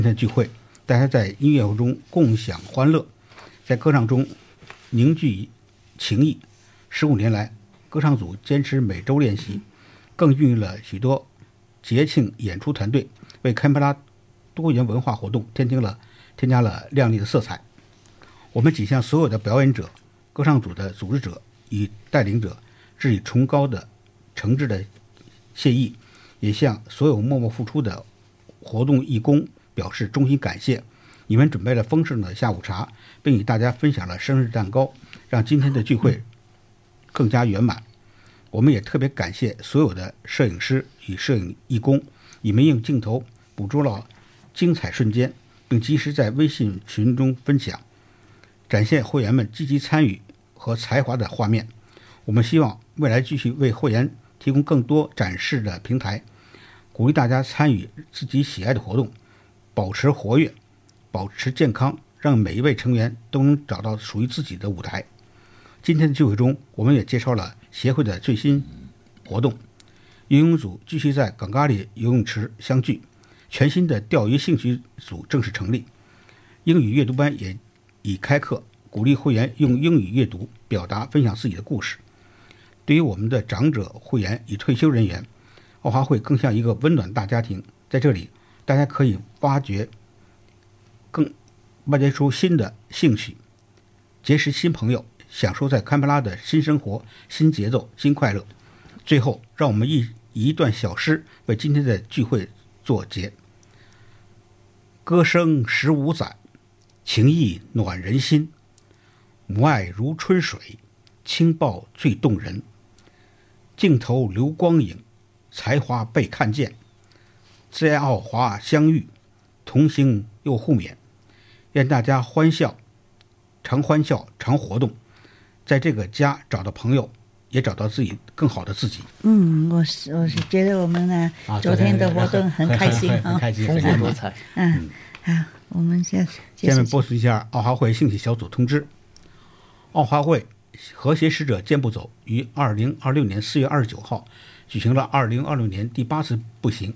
天的聚会，大家在音乐中共享欢乐，在歌唱中凝聚情谊。15年来，歌唱组坚持每周练习，更孕育了许多节庆演出团队，为堪培拉多元文化活动添加了亮丽的色彩。我们仅向所有的表演者、歌唱组的组织者与带领者致以崇高的诚挚的谢意，也向所有默默付出的活动义工表示衷心感谢。你们准备了丰盛的下午茶，并与大家分享了生日蛋糕，让今天的聚会更加圆满。我们也特别感谢所有的摄影师与摄影义工，你们用镜头捕捉了精彩瞬间，并及时在微信群中分享，展现会员们积极参与和才华的画面。我们希望未来继续为会员提供更多展示的平台，鼓励大家参与自己喜爱的活动，保持活跃，保持健康，让每一位成员都能找到属于自己的舞台。今天的聚会中，我们也介绍了协会的最新活动。游泳组继续在冈咖喱游泳池相聚，全新的钓鱼兴趣组正式成立，英语阅读班也已开课，鼓励会员用英语阅读表达分享自己的故事。对于我们的长者会员与退休人员，奥华会更像一个温暖大家庭，在这里大家可以挖掘出新的兴趣，结识新朋友，享受在堪培拉的新生活、新节奏、新快乐。最后，让我们以一段小诗为今天的聚会作结。歌声15载，情意暖人心，母爱如春水，轻抱最动人。镜头留光影，才华被看见，在奥华相遇，同行又互勉。愿大家欢笑，常活动，在这个家找到朋友，也找到自己更好的自己。 我是觉得我们呢，昨天的活动很开心很开心， 丰富多彩。 好，我们下面播出一下奥华会兴趣小组通知。奥华会和谐使者健步走于2026年4月29号举行了2026年第8次步行，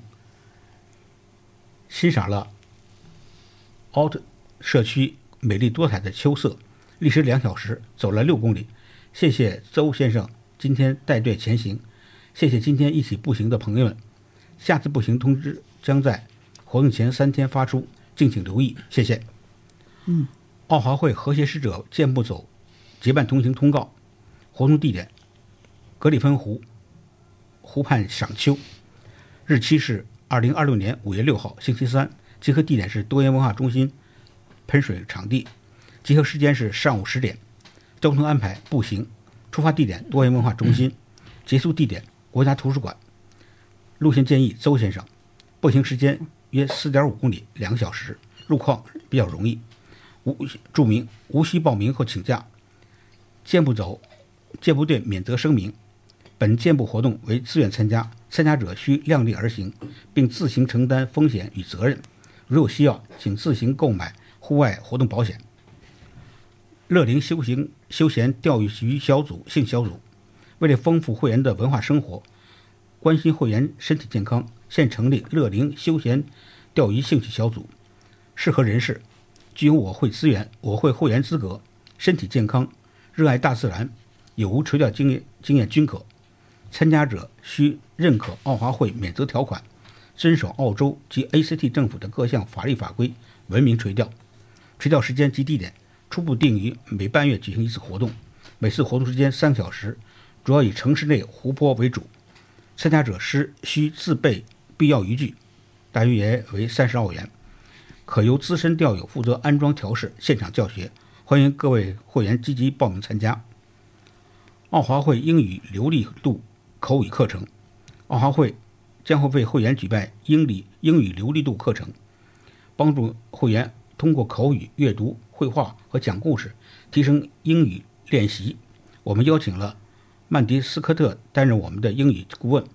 欣赏了奥特社区美丽多彩的秋色，历时2小时，走了6公里。谢谢周先生今天带队前行，谢谢今天一起步行的朋友们。下次步行通知将在活动前3天发出，敬请留意，谢谢。奥华会和谐使者健步走结伴同行通告：活动地点格里芬湖湖畔赏秋，日期是2026年5月6号星期三，集合地点是多元文化中心喷水场地，集合时间是上午10点。交通安排：步行，出发地点多元文化中心，结束地点国家图书馆。路线建议周先生，步行时间约4.5公里，2个小时，路况比较容易。注明无需报名或请假。健步队免责声明：本健步活动为自愿参加，参加者需量力而行，并自行承担风险与责任。如有需要，请自行购买户外活动保险。乐龄休闲钓鱼兴小组为了丰富会员的文化生活，关心会员身体健康，现成立乐龄休闲钓鱼兴趣小组，适合人士具有我会资源、我会会员资格、身体健康、热爱大自然、有无垂钓经验均可。参加者需认可奥华会免责条款，遵守澳洲及 ACT 政府的各项法律法规，文明垂钓。垂钓时间及地点初步定于每半月举行一次活动，每次活动时间3小时，主要以城市内湖泊为主。参加者需自备必要渔具，大约为30澳元，可由资深钓友负责安装调试，现场教学。欢迎各位会员积极报名参加。奥华会英语流利度口语课程，奥华会将会为会员举办英语流利度课程，帮助会员通过口语、阅读、绘画和讲故事提升英语练习。我们邀请了曼迪斯科特担任我们的英语顾问，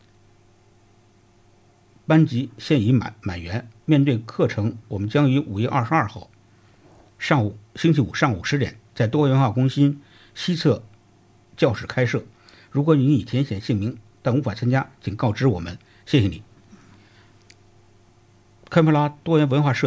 班级现已满员。面对课程，我们将于5月22号星期五上午10点在多元文化中心西侧教室开设。如果你已填写姓名但无法参加，请告知我们，谢谢你。 堪培拉多元文化社